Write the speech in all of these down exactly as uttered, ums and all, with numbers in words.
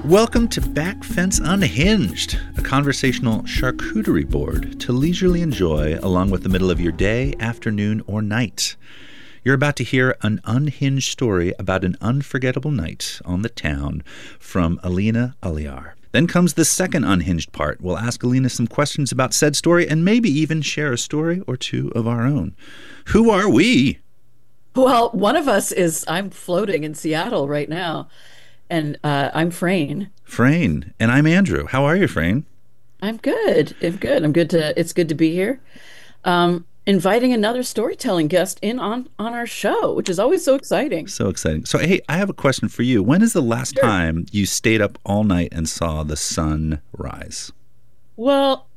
Welcome to Back Fence Unhinged, a conversational charcuterie board to leisurely enjoy along with the middle of your day, afternoon, or night. You're about to hear an unhinged story about an unforgettable night on the town from Alina Aliar. Then comes the second unhinged part. We'll ask Alina some questions about said story and maybe even share a story or two of our own. Who are we? Well, one of us is, I'm floating in Seattle right now, and uh, I'm Frayne. Frayne. And I'm Andrew. How are you, Frayne? I'm good. I'm good. I'm good to, it's good to be here. Um, inviting another storytelling guest in on, on our show, which is always so exciting. So exciting. So, hey, I have a question for you. When is the last Sure. time you stayed up all night and saw the sun rise? Well,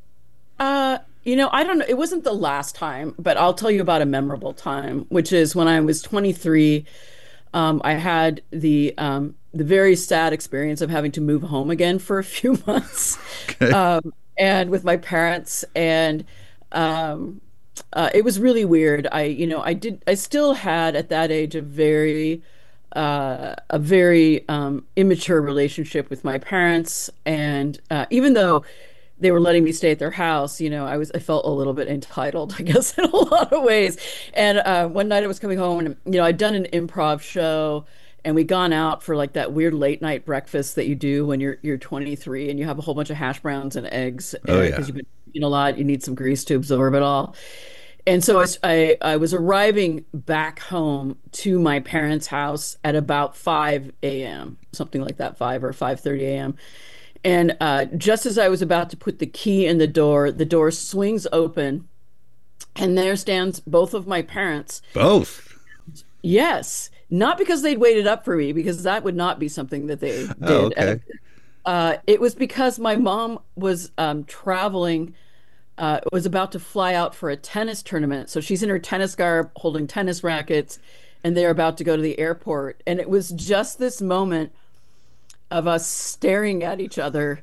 uh, you know, I don't know. It wasn't the last time, but I'll tell you about a memorable time, which is when I was twenty-three. Um, I had the um, the very sad experience of having to move home again for a few months, Okay. um, and with my parents, and um, uh, it was really weird. I, you know, I did, I still had at that age a very, uh, a very um, immature relationship with my parents, and uh, even though they were letting me stay at their house, you know, I was, I felt a little bit entitled, I guess, in a lot of ways. And uh, one night I was coming home and, you know, I'd done an improv show and we'd gone out for like that weird late night breakfast that you do when you're you're twenty-three and you have a whole bunch of hash browns and eggs. Oh, yeah. Because you've been eating a lot, you need some grease to absorb it all. And so I, I, I was arriving back home to my parents' house at about five a.m., something like that, five or five thirty a.m. And uh, just as I was about to put the key in the door, the door swings open, and there stands both of my parents. Both? Yes, not because they'd waited up for me, because that would not be something that they did. Oh, okay. Uh, it was because my mom was um, traveling, uh, was about to fly out for a tennis tournament. So she's in her tennis garb, holding tennis rackets, and they're about to go to the airport. And it was just this moment of us staring at each other,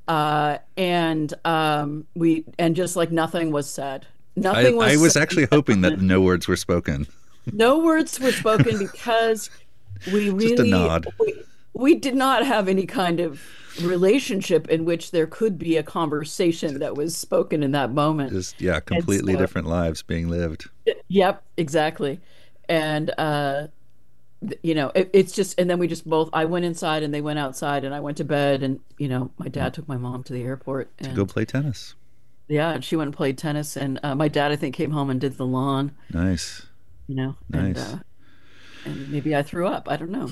uh, and um, we and just like nothing was said. Nothing I, was. I was said. actually hoping that no words were spoken. No words were spoken because we really Just a nod. We, we did not have any kind of relationship in which there could be a conversation that was spoken in that moment. Just, yeah, completely so- different lives being lived. Yep, exactly. And uh, th- you know, it, it's just, and then we just both. I went inside, and they went outside, and I went to bed, and you know, my dad took my mom to the airport, and Go play tennis. yeah, and she went and played tennis, and uh, my dad, I think, came home and did the lawn. Nice. You know, and Nice. uh, and maybe I threw up. I don't know.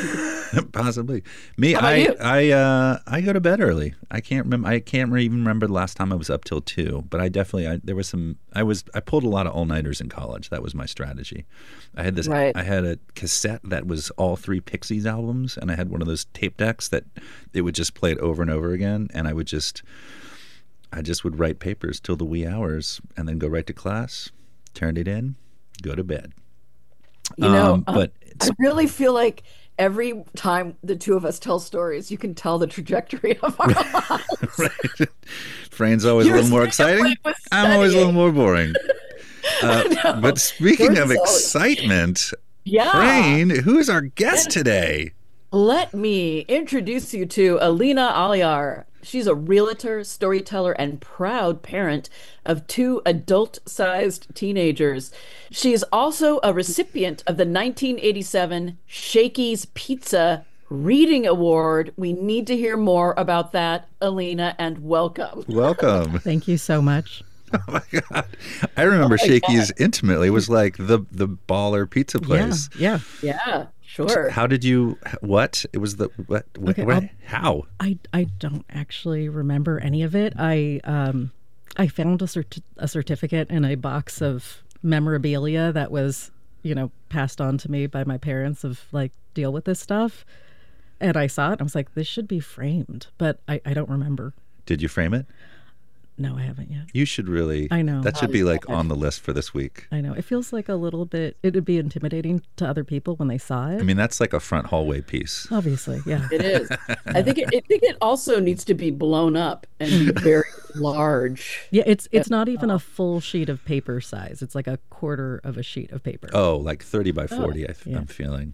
Possibly. Me, How about I, you? I, uh, I go to bed early. I can't remember. I can't re- even remember the last time I was up till two. But I definitely, I, there was some. I was, I pulled a lot of all nighters in college. That was my strategy. I had this. Right. I had a cassette that was all three Pixies albums, and I had one of those tape decks that it would just play it over and over again, and I would just, I just would write papers till the wee hours, and then go right to class, turn it in, go to bed. You know, Um, um, but I really feel like every time the two of us tell stories, you can tell the trajectory of our lives. right. Frayne's always Your a little more family exciting. was I'm always a little studying. more boring. Uh, know. but speaking Yours of is always- excitement, Yeah. Frayne, who is our guest today? Let me introduce you to Alina Aliar. She's a realtor, storyteller, and proud parent of two adult-sized teenagers. She is also a recipient of the nineteen eighty-seven Shakey's Pizza Reading Award. We need to hear more about that, Alina, and welcome. Welcome. Thank you so much. Oh my God. I remember my Shakey's intimately. It was like the, the baller pizza place. Yeah, Yeah, sure. How did you, what? It was the, what, what, Okay, what- I'll- how? I I don't actually remember any of it. I um I found a cert- a certificate in a box of memorabilia that was, you know, passed on to me by my parents of like deal with this stuff. And I saw it and I was like, this should be framed, but I, I don't remember. Did you frame it? No, I haven't yet. You should really. I know. That should be like on the list for this week. I know. It feels like a little bit, it would be intimidating to other people when they saw it. I mean, that's like a front hallway piece. Obviously, yeah. It is. I think it, I think it also needs to be blown up and be very large. Yeah, it's it's not even a full sheet of paper size. It's like a quarter of a sheet of paper. Oh, like thirty by forty, I th- yeah. I'm feeling.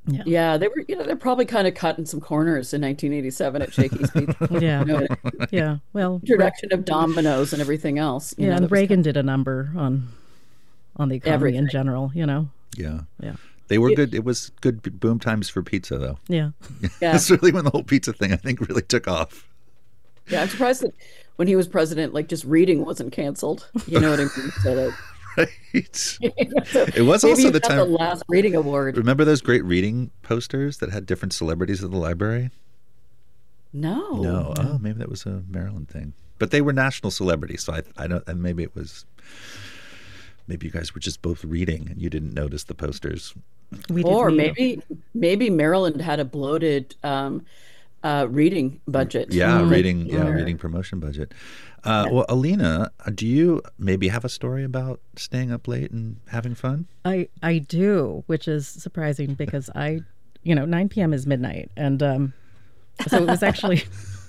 Yeah. Yeah, they were, you know, they're probably kind of cutting some corners in nineteen eighty-seven at Shakey's Pizza. Yeah. You know, Yeah. Well, Re- introduction of Domino's and everything else. You yeah, know, and that was Reagan kind did a number on on the of economy in everything. general, you know. Yeah. Yeah. They were good. It was good b- boom times for pizza, though. Yeah. Yeah, That's really when the whole pizza thing, I think, really took off. yeah. I'm surprised that when he was president, like just reading wasn't canceled. You know what I mean? So like, Right. so It was maybe also he the got time. the last reading award. Remember those great reading posters that had different celebrities at the library? No. No. Oh, maybe that was a Maryland thing. But they were national celebrities, so I, I don't. And maybe it was. Maybe you guys were just both reading and you didn't notice the posters. We Or didn't maybe maybe Maryland had a bloated um, uh, reading budget. Yeah, Like, reading. Yeah, or- reading promotion budget. Uh, well, Alina, do you maybe have a story about staying up late and having fun? I I do, which is surprising because I, you know, nine p.m. is midnight, and um, so it was actually,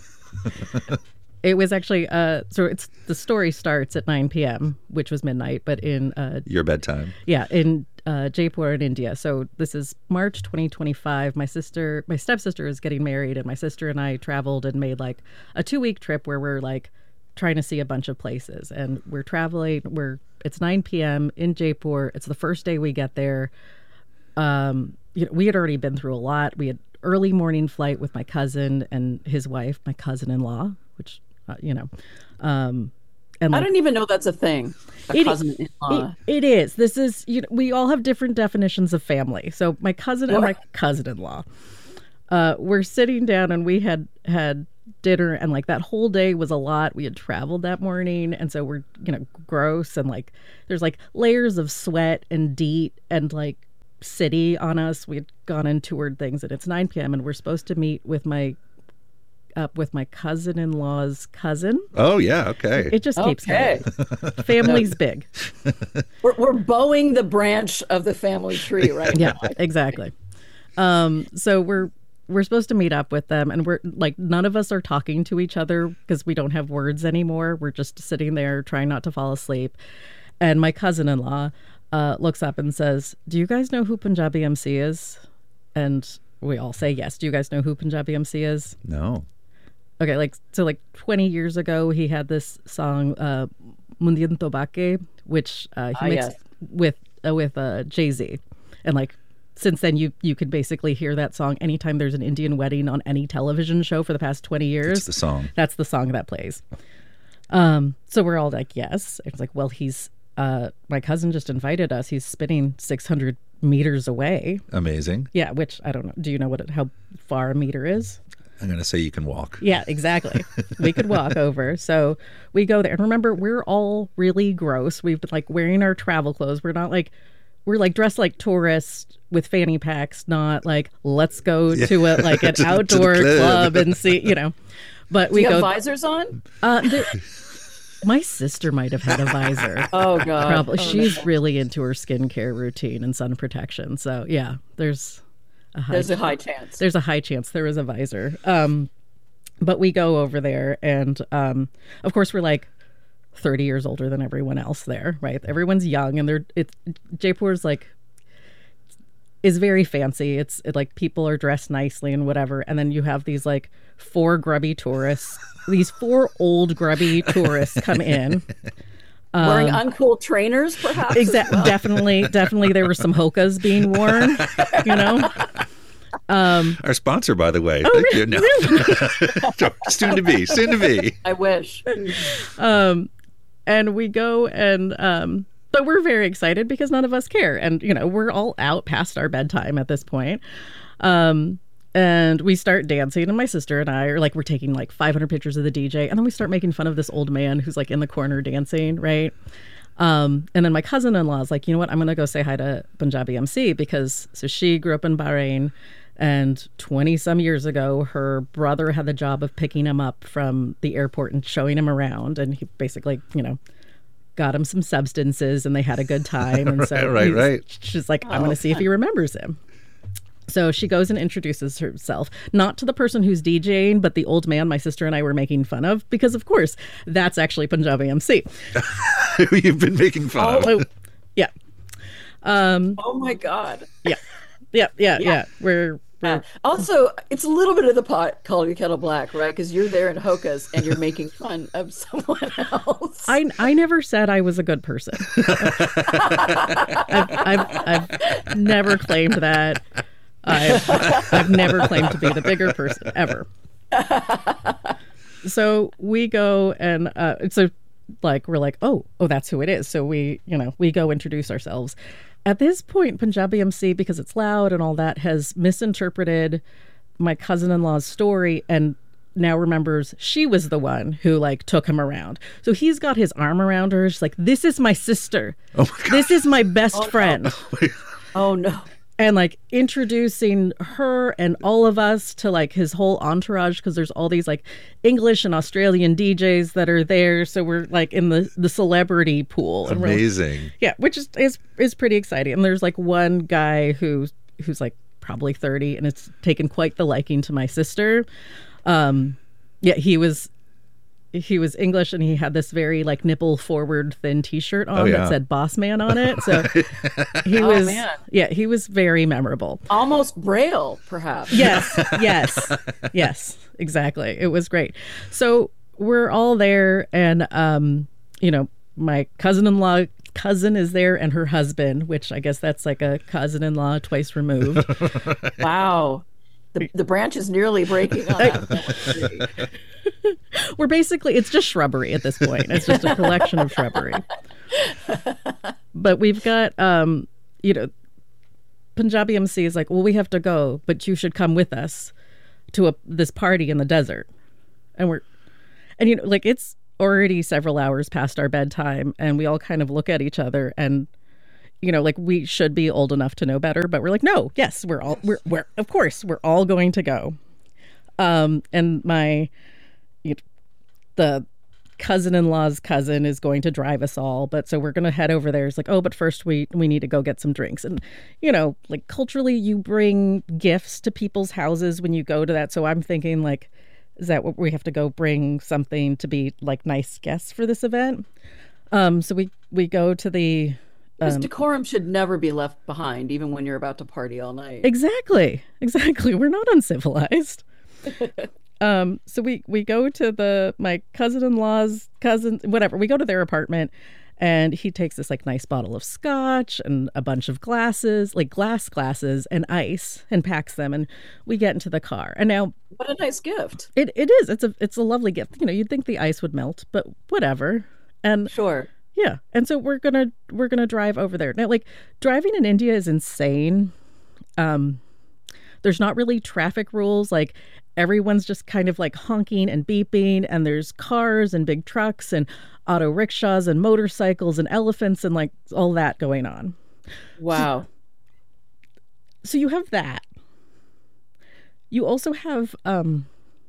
it was actually, uh, so it's the story starts at nine p.m., which was midnight, but in uh, Your bedtime. yeah, in uh, Jaipur in India. So this is March twenty twenty-five. My sister, my stepsister is getting married, and my sister and I traveled and made like a two week trip where we're like trying to see a bunch of places. And we're traveling, we're, it's nine p.m. in Jaipur. It's the first day we get there. Um, you know, we had already been through a lot. We had early morning flight with my cousin and his wife, my cousin-in-law, which, uh, you know, um, and I like, don't even know that's a thing. A It- cousin-in-law. it, it is. This is, you know, we all have different definitions of family. So my cousin and my cousin-in-law, uh, we're sitting down and we had had dinner, and like that whole day was a lot. We had traveled that morning, and so we're, you know, gross, and like there's like layers of sweat and DEET and like city on us. We had gone and toured things, and it's nine p.m. and we're supposed to meet with my up with my cousin-in-law's cousin. Oh, yeah. Okay. It just keeps Okay. going. Family's big. We're, we're bowing the branch of the family tree right Yeah, now. exactly. Um, so we're we're supposed to meet up with them, and we're like none of us are talking to each other because we don't have words anymore. We're just sitting there trying not to fall asleep. And my cousin-in-law uh, looks up and says, "Do you guys know who Punjabi M C is?" And we all say yes. Do you guys know who Punjabi M C is? No. Okay, like so like twenty years ago he had this song uh Mundian Tobake, which uh he Ah, mixed yes. with uh, with uh Jay-Z. And like since then you you could basically hear that song anytime there's an Indian wedding on any television show for the past twenty years. It's the song. That's the song that plays. Um so we're all like yes. It's like, well, he's uh my cousin just invited us. He's spinning six hundred meters away. Amazing. Yeah, which I don't know. Do you know what it, how far a meter is? I'm going to say you can walk. Yeah, exactly. We could walk over. So we go there. And remember, we're all really gross. We've been like wearing our travel clothes. We're not like, we're like dressed like tourists with fanny packs, not like, let's go to a like an To the- to the outdoor club. club and see, you know. But Do we you have go. visors on? Uh, there, my sister might have had a visor. Oh, God. Probably. Oh, She's no. really into her skincare routine and sun protection. So yeah, there's a high There's a high chance. there's a high chance there was a visor. Um, but we go over there, and um, of course we're like thirty years older than everyone else there, right? Everyone's young, and they're it's Jaipur's like is very fancy. It's it, like people are dressed nicely and whatever, and then you have these like four grubby tourists, these four old grubby tourists come in. Wearing uncool trainers, perhaps? Exactly. Definitely, definitely, there were some hokas being worn. You know. Our sponsor, by the way. Oh, Thank you. No. Soon to be. Soon to be. I wish. And we go and um but we're very excited because none of us care, and you know we're all out past our bedtime at this point. Um and we start dancing, and my sister and I are like, we're taking like five hundred pictures of the D J, and then we start making fun of this old man who's like in the corner dancing, right? Um and then my cousin-in-law is like, you know what, I'm gonna go say hi to Punjabi M C, because so she grew up in Bahrain, and twenty some years ago her brother had the job of picking him up from the airport and showing him around, and he basically, you know, got him some substances, and they had a good time. And so Right, he's- right. she's like, I'm going to see if he remembers him. So she goes and introduces herself, not to the person who's DJing, but the old man my sister and I were making fun of, because of course that's actually Punjabi M C. You've been making fun of. Oh, yeah. Oh, my God. Yeah. Yeah, yeah, yeah. yeah. We're, we're... Uh, also, it's a little bit of the pot calling the kettle black, right? Because you're there in Hoka's and you're making fun of someone else. I, I never said I was a good person. I've, I've, I've never claimed that. I've, I've never claimed to be the bigger person, ever. So we go and uh, so like we're like, oh, oh, that's who it is. So we, you know, we go introduce ourselves. At this point, Punjabi M C, because it's loud and all that, has misinterpreted my cousin-in-law's story and now remembers she was the one who like took him around. So he's got his arm around her. She's like, this is my sister. Oh my God. This is my best oh, friend. No. Oh no. And like introducing her and all of us to like his whole entourage, because there's all these like English and Australian D Js that are there. So we're like in the, the celebrity pool. And amazing. Yeah, which is, is is pretty exciting. And there's like one guy who's who's like probably thirty and it's taken quite the liking to my sister. Um, yeah, he was he was English and he had this very like nipple forward thin t-shirt on oh, yeah. that said Boss Man on it. So he oh, was, man. yeah, he was very memorable. Almost Braille, perhaps. Yes, yes, yes, exactly. It was great. So we're all there and, um, you know, my cousin-in-law cousin is there and her husband, which I guess that's like a cousin-in-law twice removed. Wow. The, the branch is nearly breaking on that. We're basically, it's just shrubbery at this point. It's just a collection of shrubbery. But we've got, um, you know, Punjabi M C is like, well, we have to go, but you should come with us to a, this party in the desert. And we're, and you know, like it's already several hours past our bedtime and we all kind of look at each other and, you know, like we should be old enough to know better, but we're like, no, yes, we're all, we're, we're, of course, we're all going to go. Um, and my, you know, the cousin-in-law's cousin is going to drive us all, but so we're going to head over there. It's like, oh, but first we, we need to go get some drinks. And, you know, like culturally you bring gifts to people's houses when you go to that. So I'm thinking like, is that what we have to go bring something to be like nice guests for this event? Um, so we, we go to the, Because um, decorum should never be left behind, even when you're about to party all night. Exactly. Exactly. We're not uncivilized. um, so we, we go to the my cousin-in-law's cousin, whatever. We go to their apartment and he takes this like nice bottle of scotch and a bunch of glasses, like glass glasses and ice and packs them. And we get into the car. And now... What a nice gift. It It is. It's a, it's a lovely gift. You know, you'd think the ice would melt, but whatever. And sure. Yeah. And so we're going to we're going to drive over there. Now, like, driving in India is insane. Um, there's not really traffic rules. Like, everyone's just kind of like honking and beeping. And there's cars and big trucks and auto rickshaws and motorcycles and elephants and like all that going on. Wow. So, so you have that. You also have um,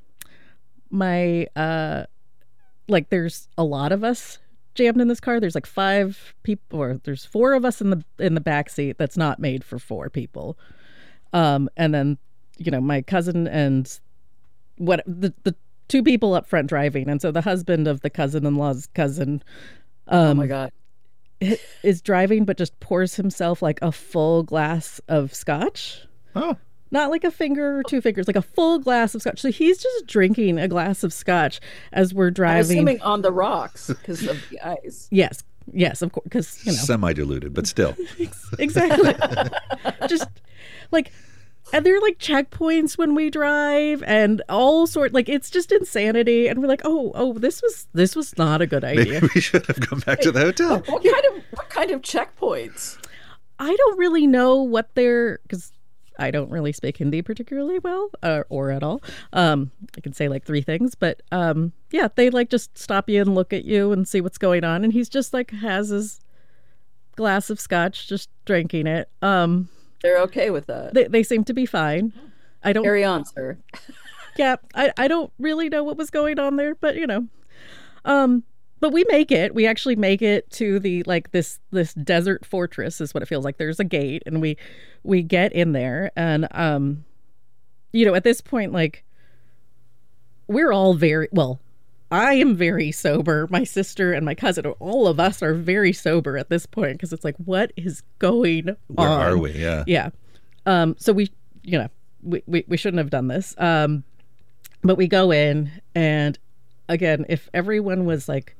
my, uh, like, there's a lot of us jammed in this car. There's like five people, or there's four of us in the in the back seat that's not made for four people. Um, and then, you know, my cousin and what the the two people up front driving, and so the husband of the cousin-in-law's cousin, um, oh my god, is driving, but just pours himself like a full glass of scotch. Oh. Not like a finger or two fingers, like a full glass of scotch. So he's just drinking a glass of scotch as we're driving. I'm assuming on the rocks because of the ice. Yes, yes, of course, because you know, semi-diluted, but still. Exactly. Just like, and there are like checkpoints when we drive, and all sort. Like, it's just insanity. And we're like, oh, oh, this was this was not a good idea. Maybe we should have come back to the hotel. What kind of what kind of checkpoints? I don't really know what they're because. I don't really speak Hindi particularly well, uh, or at all. Um, I can say like three things, but um, yeah, they like just stop you and look at you and see what's going on. And he's just like has his glass of scotch, just drinking it. Um, They're okay with that. They, they seem to be fine. I don't carry on, sir. Yeah, I, I don't really know what was going on there, but you know, um, but we make it. We actually make it to the like this this desert fortress is what it feels like. There's a gate, and we we get in there, and um, you know, at this point, like we're all very well. I am very sober. My sister and my cousin, all of us are very sober at this point because it's like, what is going Where on? Where are we? Yeah, yeah. Um, so we, you know, we, we, we shouldn't have done this. Um, but we go in, and again, if everyone was like,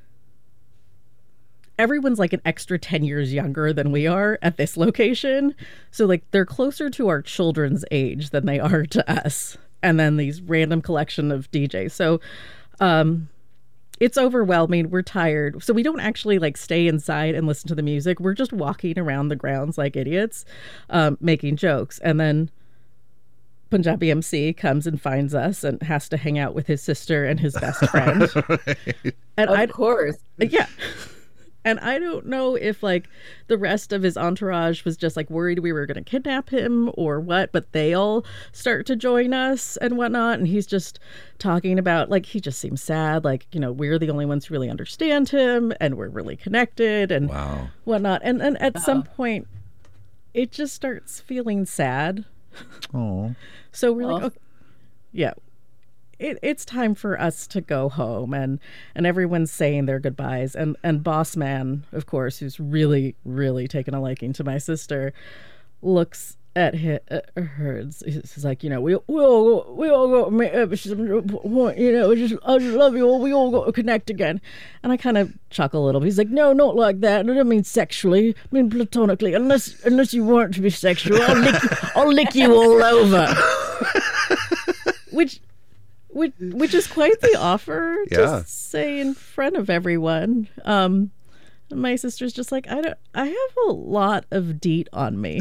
everyone's like an extra ten years younger than we are at this location. So like they're closer to our children's age than they are to us. And then these random collection of D Js. So um, it's overwhelming. We're tired. So we don't actually like stay inside and listen to the music. We're just walking around the grounds like idiots, um, making jokes. And then Punjabi M C comes and finds us and has to hang out with his sister and his best friend. Right. And of I'd, course. Yeah. And I don't know if like the rest of his entourage was just like worried we were going to kidnap him or what, but they all start to join us and whatnot. And he's just talking about like, he just seems sad. Like, you know, we're the only ones who really understand him and we're really connected and wow. whatnot. And and at Uh-huh. some point it just starts feeling sad. Oh. So we're like, Oh. okay, yeah. It, it's time for us to go home, and, and everyone's saying their goodbyes. And, and Boss Man, of course, who's really, really taken a liking to my sister, looks at his, uh, her. He's like, you know, we we all got, we all got to meet up at some point, you know, just I just love you all. We all got to connect again. And I kind of chuckle a little. He's like, no, not like that. I don't mean sexually. I mean platonically. Unless unless you want to be sexual, I'll lick you, I'll lick you all over. Which. Which, which is quite the offer Yeah. to say in front of everyone. Um, my sister's just like, I don't. I have a lot of DEET on me.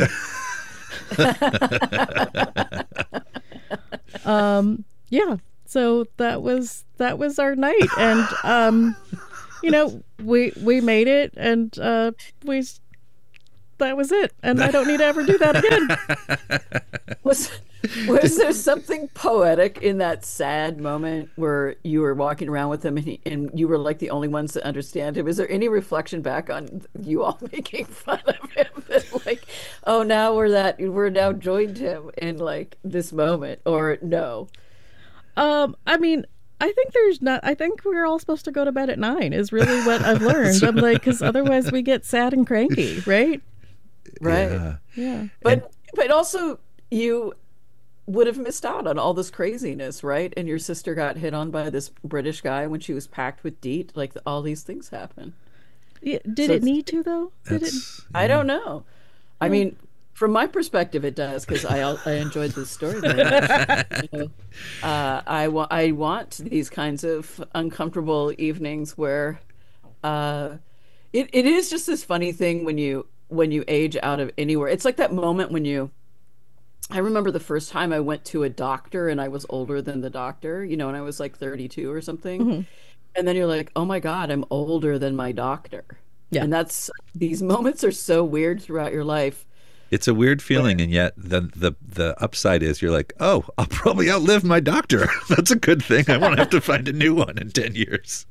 um, yeah. So that was that was our night, and um, you know, we we made it, and uh, we. That was it, and I don't need to ever do that again. Was was there something poetic in that sad moment where you were walking around with him and, he, and you were like the only ones that understand him? Is there any reflection back on you all making fun of him? That like, oh, now we're that we're now joined him in like this moment, or no? Um, I mean, I think there's not. I think we're all supposed to go to bed at nine. Is really what I've learned. I'm like, because otherwise we get sad and cranky, right? Right. Yeah. Yeah. But And- but also you would have missed out on all this craziness, right? And your sister got hit on by this British guy when she was packed with DEET. Like all these things happen. Yeah, did So it it's- need to though? Did it? That's, I don't know. I mean, from my perspective, it does because I al- I enjoyed this story very much. You know, uh, I wa- I want these kinds of uncomfortable evenings where, uh, it it is just this funny thing when you when you age out of anywhere. It's like that moment when you. I remember the first time I went to a doctor and I was older than the doctor, you know, and I was like thirty-two or something. Mm-hmm. And then you're like, oh my God, I'm older than my doctor. Yeah. And that's these moments are so weird throughout your life. It's a weird feeling, and yet the the the upside is you're like, oh, I'll probably outlive my doctor. That's a good thing. I won't have to find a new one in ten years.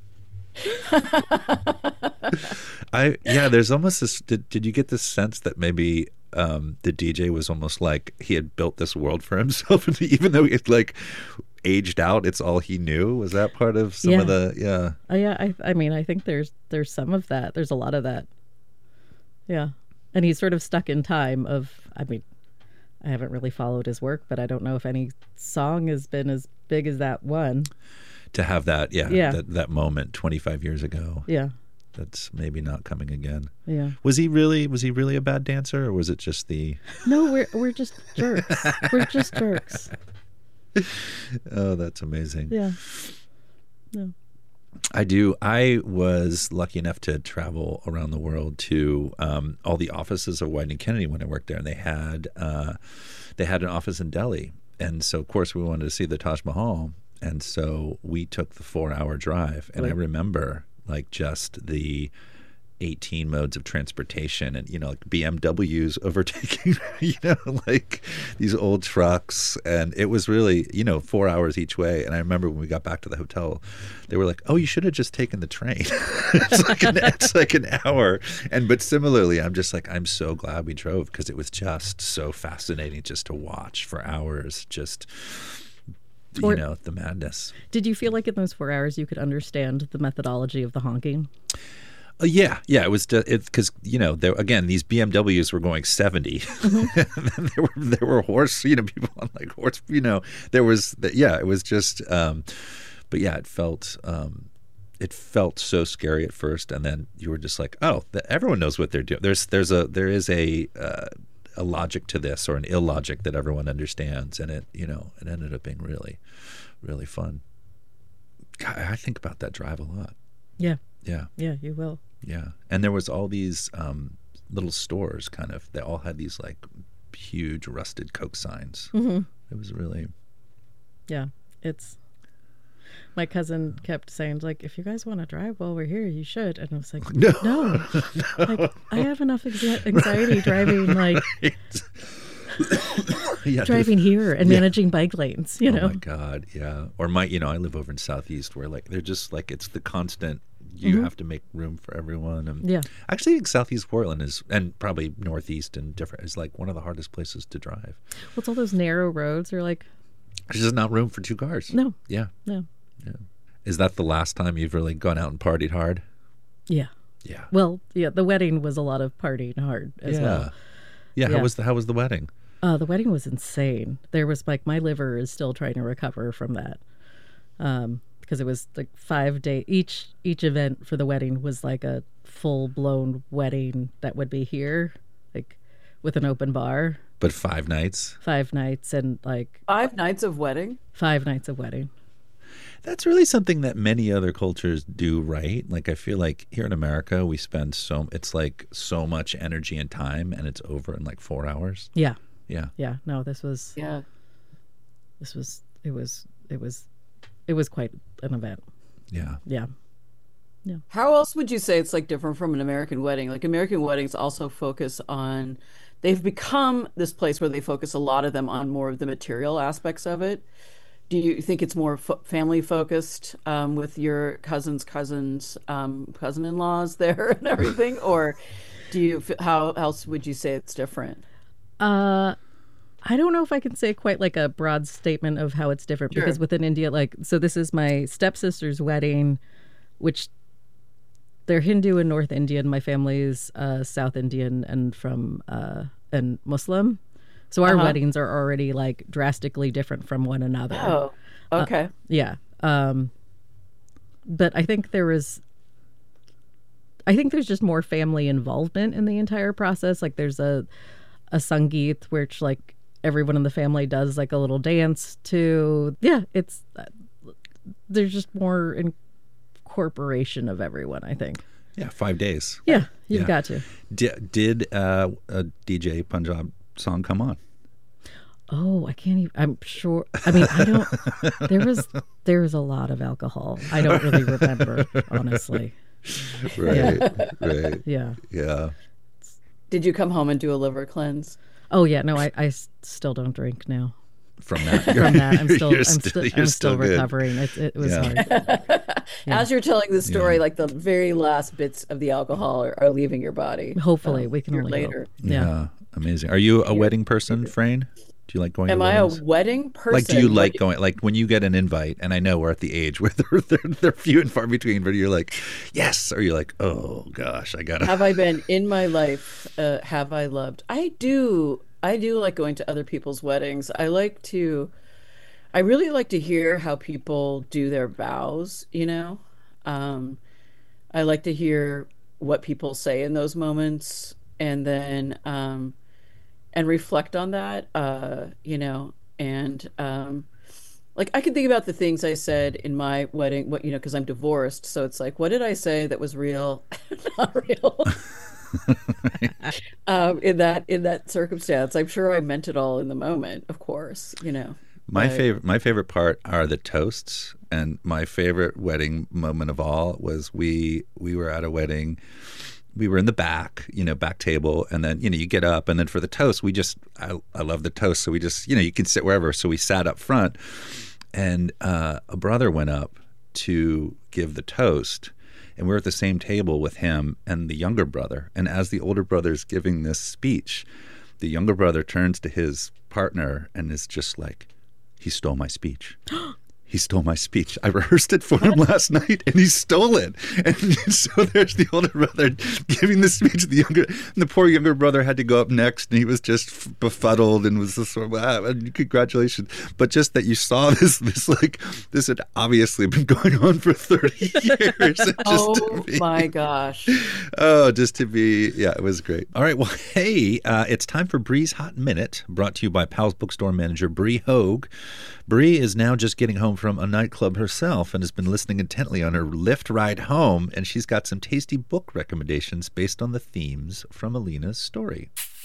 I yeah, there's almost this. Did did you get this sense that maybe um, the D J was almost like he had built this world for himself, and even though it's like aged out, it's all he knew. Was that part of some of Yeah. the yeah? Oh yeah, I I mean, I think there's there's some of that. There's a lot of that. Yeah. And he's sort of stuck in time of I mean, I haven't really followed his work, but I don't know if any song has been as big as that one. To have that yeah, Yeah. That, that moment twenty-five years ago. Yeah. That's maybe not coming again. Yeah. Was he really was he really a bad dancer, or was it just the No, we're we're just jerks. We're just jerks. oh, that's amazing. Yeah. No. I do. I was lucky enough to travel around the world to um, all the offices of Wieden Kennedy when I worked there, and they had uh, they had an office in Delhi, and so of course we wanted to see the Taj Mahal, and so we took the four-hour drive, and I Right. remember like just the eighteen modes of transportation and, you know, like B M Ws overtaking, you know, like these old trucks. And it was really, you know, four hours each way. And I remember when we got back to the hotel, they were like, oh, you should have just taken the train. it's, like an, it's like an hour. And but similarly, I'm just like, I'm so glad we drove because it was just so fascinating just to watch for hours, just, you Or- know, the madness. Did you feel like in those four hours you could understand the methodology of the honking? Uh, yeah, yeah, it was it's because you know there again these B M Ws were going seventy, mm-hmm. and then there were there were horse you know people on like horse you know there was yeah it was just um, but yeah it felt um, it felt so scary at first, and then you were just like oh the, everyone knows what they're doing. There's there's a there is a uh, a logic to this or an illogic that everyone understands, and it you know it ended up being really really fun. God, I think about that drive a lot. Yeah. Yeah. Yeah, you will. Yeah. And there was all these um, little stores kind of, they all had these like huge rusted Coke signs. Mm-hmm. It was really. Yeah. It's, my cousin kept saying like, if you guys want to drive while we're here, you should. And I was like, no, no. no. Like, I have enough anxiety driving like, yeah, driving here and yeah. managing bike lanes, you know. Oh my God, yeah. Or my, you know, I live over in Southeast where like they're just like it's the constant. You mm-hmm. have to make room for everyone. And yeah, actually, I think Southeast Portland is, and probably Northeast and different, is like one of the hardest places to drive. Well, it's all those narrow roads. Are like there's just not room for two cars. No. Yeah. No. Yeah. Is that the last time you've really gone out and partied hard? Yeah. Yeah. Well, yeah. The wedding was a lot of partying hard as yeah. well. Yeah. How yeah. was the How was the wedding? Uh, the wedding was insane. There was like my liver is still trying to recover from that, um, because it was like five day each each event for the wedding was like a full blown wedding that would be here, like with an open bar. But five nights. Five nights and like five nights of wedding. Five nights of wedding. That's really something that many other cultures do, right? Like I feel like here in America we spend so it's like so much energy and time, and it's over in like four hours. Yeah. Yeah. Yeah. No, this was. Yeah. This was. It was. It was. It was quite an event. Yeah. Yeah. Yeah. How else would you say it's like different from an American wedding? Like American weddings also focus on. They've become this place where they focus a lot of them on more of the material aspects of it. Do you think it's more fo- family focused um, with your cousins, cousins, um, cousin-in-laws there and everything, or do you? How else would you say it's different? Uh, I don't know if I can say quite like a broad statement of how it's different sure. because within India, like, so this is my stepsister's wedding, which they're Hindu and North Indian. My family's uh, South Indian and from uh, and Muslim. So our uh-huh. weddings are already like drastically different from one another. Oh, okay. Uh, yeah. Um, but I think there was, I think there's just more family involvement in the entire process. Like there's a, a Sangeet, which like everyone in the family does like a little dance to. Yeah, it's uh, there's just more incorporation of everyone, I think. Yeah, five days. Yeah, you've yeah. got to. Did, did uh, a D J Punjab song come on? Oh, I can't even. I'm sure. I mean, I don't. There was there was a lot of alcohol. I don't really remember, honestly. Right. Yeah. Right. Yeah. Yeah. Did you come home and do a liver cleanse? Oh yeah, no, I, I still don't drink now. From that, from that, I'm still I'm, still, sti- I'm still, still recovering. It, it was yeah. hard. Yeah. As you're telling the story, yeah. like the very last bits of the alcohol are, are leaving your body. Hopefully, um, we can only later. Hope. Yeah. yeah, amazing. Are you a wedding person, Frayne? Do you like going? Am to I weddings? a wedding person? Like, do you like going? Like when you get an invite, and I know we're at the age where they're, they're, they're few and far between, but you're like, yes, or you're like, oh gosh, I gotta. Have I been in my life? Uh, have I loved? I do. I do like going to other people's weddings. I like to. I really like to hear how people do their vows. You know, um, I like to hear what people say in those moments, and then. Um, and reflect on that, uh, you know, and um, like I can think about the things I said in my wedding, what, you know, because I'm divorced. So it's like, what did I say that was real, not real um, in that in that circumstance? I'm sure I meant it all in the moment, of course, you know. My but... favorite, my favorite part are the toasts, and my favorite wedding moment of all was we we were at a wedding. We were in the back, you know, back table, and then, you know, you get up, and then for the toast, we just, I, I love the toast, so we just, you know, you can sit wherever, so we sat up front, and uh, a brother went up to give the toast, and we were at the same table with him and the younger brother, and as the older brother's giving this speech, the younger brother turns to his partner and is just like, he stole my speech. he stole my speech. I rehearsed it for him last night, and he stole it. And so there's the older brother giving the speech. The younger, and the poor younger brother had to go up next, and he was just befuddled and was just sort of, wow, congratulations. But just that you saw this, this like, this had obviously been going on for thirty years. Just oh be, my gosh. Oh, just to be, yeah, it was great. All right, well, hey, uh, it's time for Bree's Hot Minute, brought to you by Powell's Bookstore manager Bree Hogue. Bree is now just getting home from a nightclub herself and has been listening intently on her Lyft ride home, and she's got some tasty book recommendations based on the themes from Alina's story.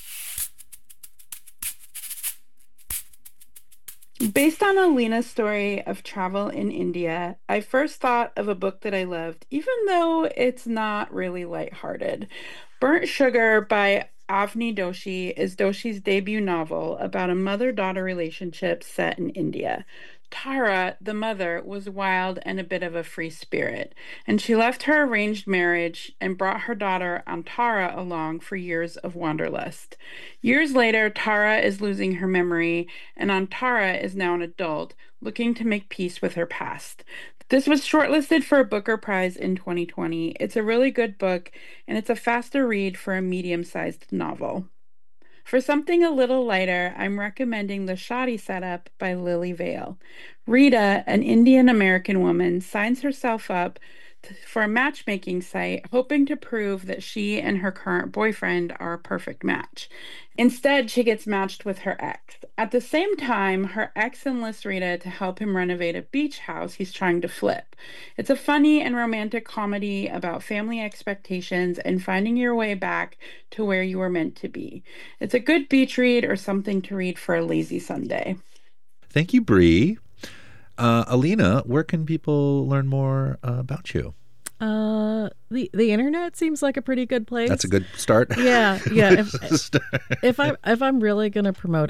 Based on Alina's story of travel in India, I first thought of a book that I loved, even though it's not really lighthearted. Burnt Sugar by Avni Doshi is Doshi's debut novel about a mother-daughter relationship set in India. Tara, the mother, was wild and a bit of a free spirit, and she left her arranged marriage and brought her daughter Antara along for years of wanderlust. Years later, Tara is losing her memory, and Antara is now an adult, looking to make peace with her past. This was shortlisted for a Booker Prize in twenty twenty. It's a really good book, and it's a faster read for a medium-sized novel. For something a little lighter, I'm recommending The Shoddy Setup by Lily Vale. Rita, an Indian-American woman, signs herself up to, for a matchmaking site, hoping to prove that she and her current boyfriend are a perfect match. Instead, she gets matched with her ex. At the same time, her ex enlists Rita to help him renovate a beach house he's trying to flip. It's a funny and romantic comedy about family expectations and finding your way back to where you were meant to be. It's a good beach read or something to read for a lazy Sunday. Thank you, Bree. Uh, Alina, where can people learn more uh, about you? Uh, the the internet seems like a pretty good place. That's a good start. Yeah, yeah. If, if I if I'm really gonna promote